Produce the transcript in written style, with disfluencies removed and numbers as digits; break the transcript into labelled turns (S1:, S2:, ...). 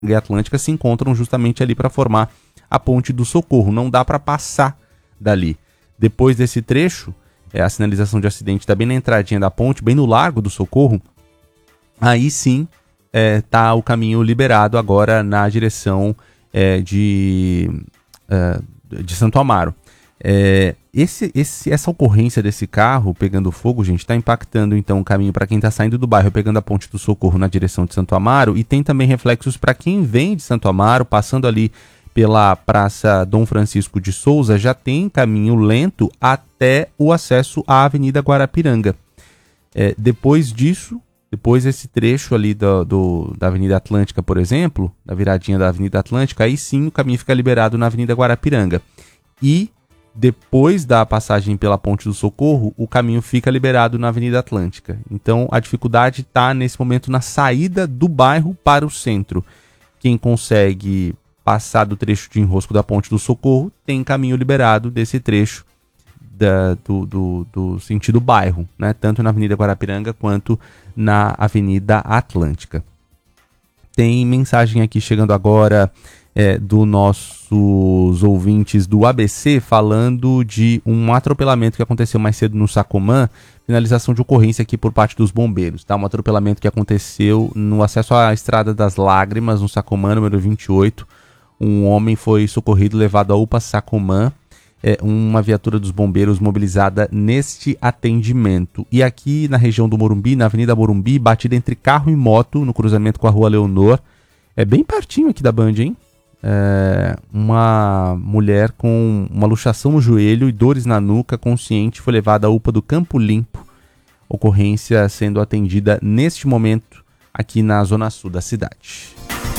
S1: e Atlântica se encontram justamente ali para formar a Ponte do Socorro. Não dá para passar dali. Depois desse trecho, a sinalização de acidente está bem na entradinha da ponte, bem no Largo do Socorro. Aí sim tá o caminho liberado agora na direção de Santo Amaro. Essa ocorrência desse carro pegando fogo, gente, está impactando então o caminho para quem está saindo do bairro, pegando a Ponte do Socorro na direção de Santo Amaro, e tem também reflexos para quem vem de Santo Amaro, passando ali pela Praça Dom Francisco de Souza, já tem caminho lento até o acesso à Avenida Guarapiranga. Depois disso, depois esse trecho ali da Avenida Atlântica, por exemplo, da viradinha da Avenida Atlântica, aí sim o caminho fica liberado na Avenida Guarapiranga. E depois da passagem pela Ponte do Socorro, o caminho fica liberado na Avenida Atlântica. Então a dificuldade está nesse momento na saída do bairro para o centro. Quem consegue passar do trecho de enrosco da Ponte do Socorro tem caminho liberado desse trecho do sentido bairro, né? Tanto na Avenida Guarapiranga quanto na Avenida Atlântica. Tem mensagem aqui chegando agora dos nossos ouvintes do ABC falando de um atropelamento que aconteceu mais cedo no Sacomã, finalização de ocorrência aqui por parte dos bombeiros, tá? Um atropelamento que aconteceu no acesso à Estrada das Lágrimas, no Sacomã, número 28. Um homem foi socorrido, levado à UPA Sacomã, uma viatura dos bombeiros mobilizada neste atendimento. E aqui na região do Morumbi, na Avenida Morumbi, batida entre carro e moto, no cruzamento com a Rua Leonor. É bem pertinho aqui da Band, hein? Uma mulher com uma luxação no joelho e dores na nuca, consciente, foi levada à UPA do Campo Limpo. Ocorrência sendo atendida neste momento aqui na zona sul da cidade.